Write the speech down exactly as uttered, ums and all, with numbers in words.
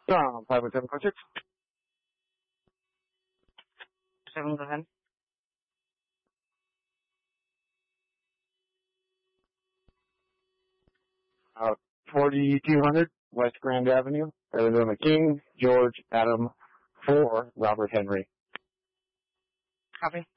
Um, five one seven five six. Seven, go ahead. Uh, forty-two hundred West Grand Avenue, Arizona King, George Adam, four, Robert Henry. Copy.